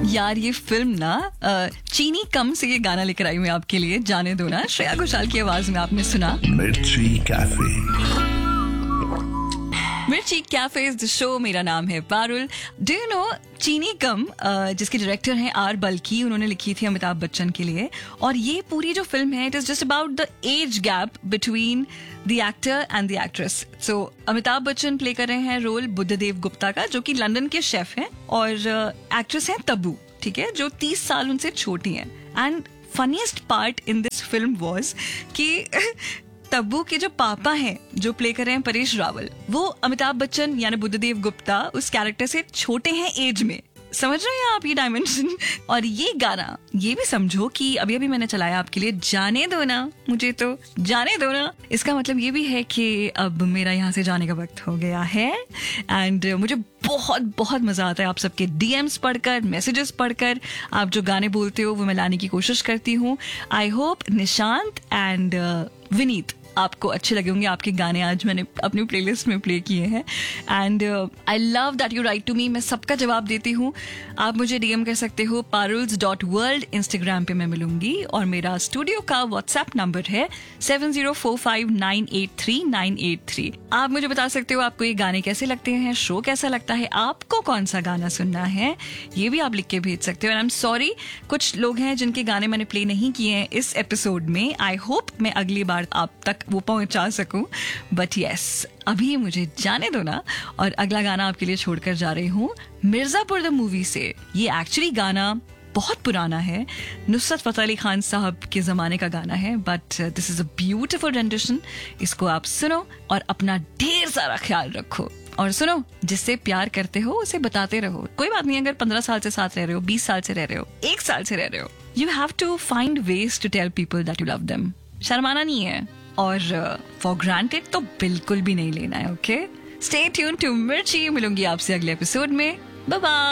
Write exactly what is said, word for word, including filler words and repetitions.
यार ये फिल्म ना अ, चीनी कम से ये गाना लेकर आई मैं आपके लिए, जाने दो ना। श्रेया घोषाल की आवाज में आपने सुना मिर्ची कैफे। मिर्ची कैफे इज द शो। मेरा नाम है पारुल। डू यू नो चीनी कम, uh, जिसके डायरेक्टर हैं आर बल्की, उन्होंने लिखी थी अमिताभ बच्चन के लिए। और ये पूरी जो फिल्म है, it is just about the age gap between the actor and the actress. So Amitabh Bachchan play कर रहे हैं रोल बुद्धदेव गुप्ता का, जो कि लंदन के शेफ हैं, और एक्ट्रेस uh, हैं तब्बू, ठीक है, जो तीस साल उनसे छोटी हैं। And funniest part in this film was कि तब्बू के जो पापा हैं, जो प्ले कर रहे हैं परेश रावल, वो अमिताभ बच्चन यानी बुद्धदेव गुप्ता उस कैरेक्टर से छोटे हैं एज में। समझ रहे हैं आप ये डायमेंशन? और ये गाना, ये भी समझो कि अभी अभी मैंने चलाया आपके लिए, जाने दो ना मुझे तो जाने दो ना। इसका मतलब ये भी है कि अब मेरा यहाँ से जाने का वक्त हो गया है। एंड मुझे बहुत बहुत मजा आता है आप सबके डीएम्स पढ़कर, मैसेजेस पढ़कर। आप जो गाने बोलते हो वो मैं लाने की कोशिश करती हूँ। I hope Nishant and Vineet आपको अच्छे लगे होंगे आपके गाने आज मैंने अपनी प्लेलिस्ट में प्ले किए हैं। And I love that you right to me. मैं सबका जवाब देती हूँ। आप मुझे डीएम कर सकते हो पारुल्स डॉट वर्ल्ड, इंस्टाग्राम पे मैं मिलूंगी। और मेरा स्टूडियो का व्हाट्सएप नंबर है seven zero four five nine eight three nine eight three. आप मुझे बता सकते हो आपको ये गाने कैसे लगते हैं, शो कैसा लगता है, आपको कौन सा गाना सुनना है, ये भी आप लिख के भेज सकते हो। एंड आई एम सॉरी, कुछ लोग हैं जिनके गाने मैंने प्ले नहीं किए हैं इस एपिसोड में। आई होप मैं अगली बार आप तक वो पहुंचा सकूं। बट यस, अभी मुझे जाने दो ना। और अगला गाना आपके लिए छोड़कर जा रही हूँ मिर्जापुर द मूवी से। ये एक्चुअली गाना बहुत पुराना है, नुसरत फतेह अली खान साहब के जमाने का गाना है, but this is a beautiful rendition. इसको आप सुनो और अपना ढेर सारा ख्याल रखो। और सुनो, जिससे प्यार करते हो उसे बताते रहो। कोई बात नहीं अगर पंद्रह साल से साथ रह रहे हो, बीस साल से रह रहे हो, एक साल से रह रहे हो, you have to find ways to tell people that you love them. शर्माना नहीं है और फॉर uh, ग्रांटेड तो बिल्कुल भी नहीं लेना है। ओके, स्टे ट्यून टू मिर्ची। मिलूंगी आपसे अगले एपिसोड में। Bye bye.